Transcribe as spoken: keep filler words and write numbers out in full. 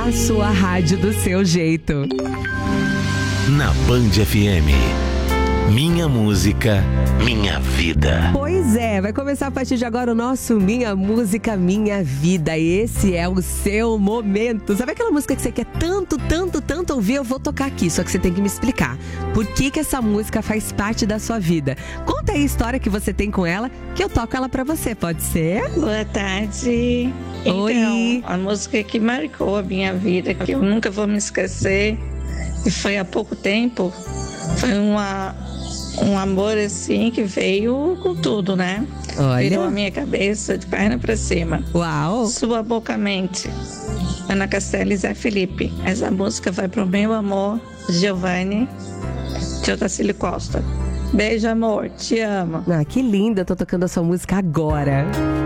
a sua rádio do seu jeito. Na Band F M. Minha música, minha vida. Pois é, vai começar a partir de agora o nosso Minha Música, Minha Vida. Esse é o seu momento. Sabe aquela música que você quer tanto, tanto, tanto ouvir? Eu vou tocar aqui, só que você tem que me explicar. Por que que essa música faz parte da sua vida? Conta aí a história que você tem com ela, que eu toco ela pra você, pode ser? Boa tarde. Oi. Então, a música que marcou a minha vida, que eu nunca vou me esquecer, e foi há pouco tempo, foi uma... um amor assim que veio com tudo, né? Olha. Virou a minha cabeça de perna pra cima. Uau! Sua Boca Mente. Ana Castela e Zé Felipe. Essa música vai pro meu amor, Giovanni de Otacílio Costa. Beijo, amor. Te amo. Ah, que linda, eu tô tocando a sua música agora.